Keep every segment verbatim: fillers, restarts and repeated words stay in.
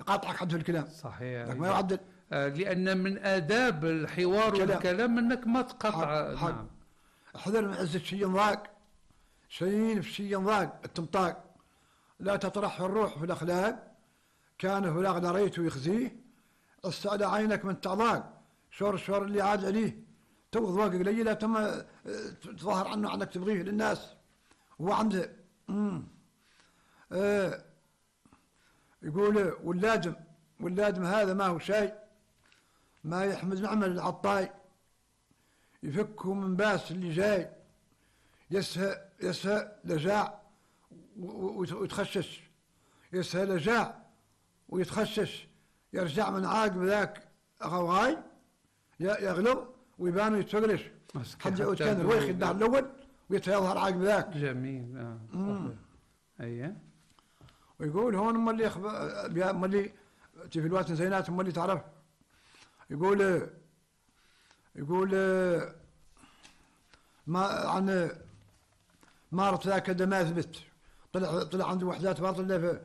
قاطعك حد في الكلام. صحيح. لك ما يعدل. آه لأن من آداب الحوار كلام. والكلام أنك ما تقطع. حق. حق. نعم. احذر من عزة شيء ضاق، شيء في شيء ضاق التمطاق. لا تطرح الروح في الأخلاق، كان فلاغ دريته يخزيه، استعد عينك من تعضاق، شور شور اللي عاد عليه تو ضواق قليلة تم تظاهر عنه عنك تبغيه للناس. هو عنده امم آه يقول واللازم واللازم هذا ما هو شيء، ما يحمد نعمل العطاي، يفكه من باس اللي جاي، يسهى يسهى لجاع ويتخشش، يسهى لجاع ويتخشش، يرجع من عاقب ذاك غوغاي يغلب ويبان ويتفقلش حتى كان الويخ الدهر الاول ويتظهر عاقب ذاك. جميل. اه صحيح. اييه. ويقول هون هم اللي يخب... هم اللي في الوقت زينات هم اللي تعرف. يقول يقول ما عن مارت ذاك ما اثبت، طلع طلع عنده وحدات باطله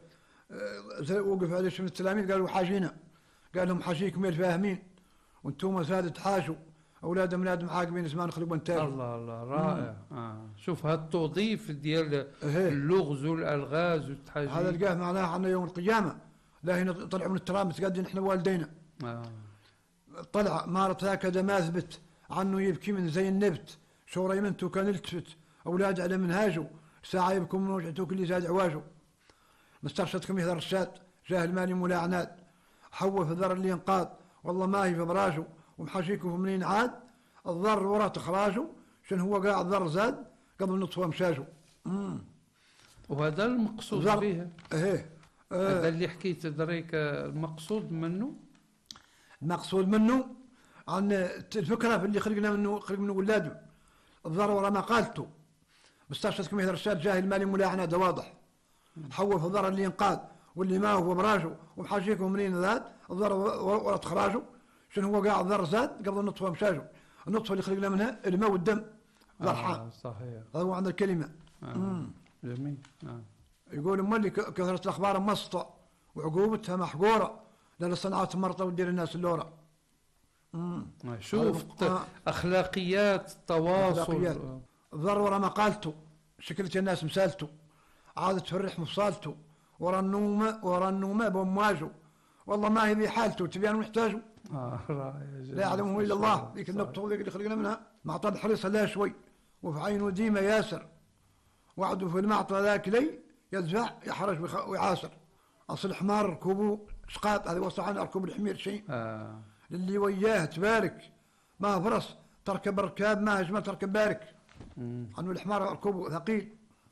وقف عليه من التلاميذ قالوا حاجينا، قال لهم حاجيكم الفاهمين وانتم سادة حاجوا اولاد اولاد معاقبين اسمان نخلقوا انتاج. الله الله رائع. اه شوف هالتوظيف ديال إيه. اللغز والالغاز والتحاجيج هذا لقاه معناه عنا يوم القيامه، لا هنا طلعوا من التراب متقدين احنا والدينا. آه. طلع مارت هكذا ما اثبت عنه يبكي من زي النبت، شوري منتو كان التفت اولاد على منهاجه، ساعه يبكوا من وجهته كل زاد عواجه. مسترشدكم يهذا الرشاد جاهل مالي مولا عناد، حوى في الذر اللي ينقاد والله ما هي في براجه، ومحاشيكم في منين عاد الضر ورا تخراجه، شن هو قاعد ذر زاد قبل نطفه مشاجه. امم وهذا المقصود به. ايه هذا اللي حكيت دريك المقصود منه. المقصود منه عن الفكره في اللي خلقنا منه خلق منه ولاده، الضر ورا ما قالته. مسترشدكم يهذا الرشاد جاهل مالي مولا عناد واضح، حول في الضر اللي ينقاد واللي ما هو براجه، ومحاشيكم منين ذات الضر ورا تخراجه، شنو هو قاعد ذر زاد قبل النطفه مشاجه. النطفه اللي خلقنا منها الماء والدم ضرحان. آه صحيح. هذا هو عند الكلمه. آه. جميل. آه. يقول مالي كثره الاخبار مسطه وعقوبتها محقوره، لا صنعات مرطه ودير الناس اللوره. امم شوف اخلاقيات التواصل. الضر ورا ما قالته شكلت الناس مسالته، عادت تفرح مفصالته، ورا النوم ورا النوم بمواجه، والله ما هي بحالته تبيان محتاجه. اه رائع. لا يعلمه الا الله، ذيك النقطه ذيك اللي خلقنا منها. معطى حريصه لا شوي وفي عينه ديما ياسر، وعده في المعطى ذاك لي يدفع يحرج ويعاسر. اصل الحمار ركوبه شقاط، هذا وصى عن ركوب الحمير شيء. آه. للي وياه تبارك ما فرص تركب ركاب ما هجمه تركب بارك. عنه الحمار ركوبه ثقيل.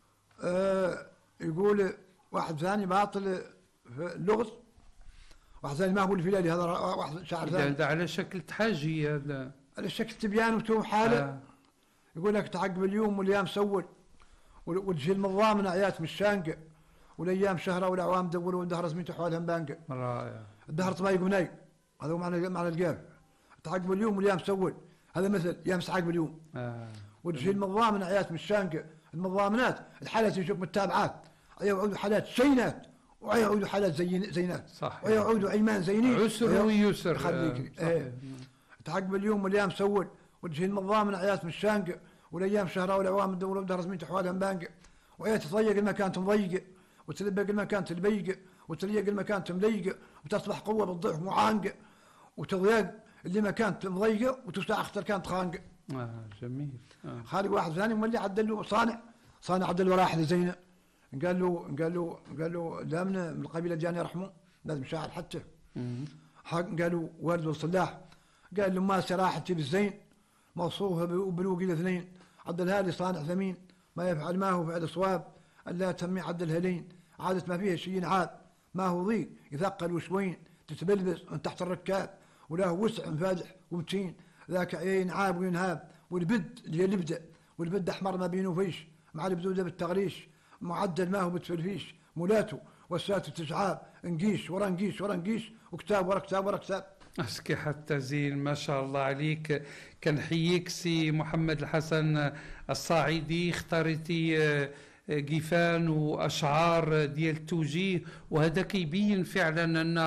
آه يقول واحد ثاني باطل في اللغز، واحد ثاني ما هو الفلالي هذا واحد شاعر ثاني. ده على شكل تحاجي هذا. على شكل تبيان وتوم حاله. آه. يقول لك تعقب اليوم والايام سول، وتجي المضامن عيات من الشانقه، والايام شهره والاعوام دوروا والدهر زميته حوالهم بانقه. رائع. الدهر طبايق وناي، هذا هو معنى معنى القاف. تعقب اليوم والايام سول، هذا مثل يامس عقب اليوم. آه. وتجي المضامن عيات من الشانقه، المضامنات الحالات يشوف متابعات، يعودوا حالات شينات ويعودوا حالات زين زينات. صح. ويعودوا ايمان زينين. عسر ويسر. خليك. ايه. تعقب اليوم والايام سول، وتجي المضامن عيات من الشانقه، والايام شهرها والاعوام الدوله ودار زميته حوالهم بانقه، وهي تضيق المكان تضيقه، وتلبق المكان تلبيقه، وتليق المكان تمليقه، وتصبح قوه بالضعف معانقه، وتضيق اللي مكان مضيقه وتفتح اختر كانت خانقه. اه جميل. آه. خالق واحد ثاني مولي عدل له صانع صانع عدل له راحله زينه، قال له قال له قال له لا من القبيله جاني رحمه لازم شاعر حتى. قالوا ورد وصلاح، قال له ما سراحتي بالزين موصوفه ببلوغ الاثنين، عدلها لي صانع ثمين ما يفعل ما هو فعل صواب، الا تمي عدلها لين، عادت ما فيها شيء عاد، ما هو ضيق يثقل وشوين، تتبلبس من تحت الركاب، وله وسع فادح ومتين، ذاك ينعاب وينهاب، والبد اللي يبدا، والبد احمر ما بينه فيش، مع البدوده بالتغريش، معدل ما هو بتفلفيش، مولاته والساتو تسعاب، نقيش ورا نقيش ورا نقيش، وكتاب ورا كتاب ورا كتاب. اسكي حتى زين ما شاء الله عليك. كنحييك سي محمد الحسن الصاعدي، اختاريتي قيفان واشعار ديال التوجيه، وهذا كيبين فعلا ان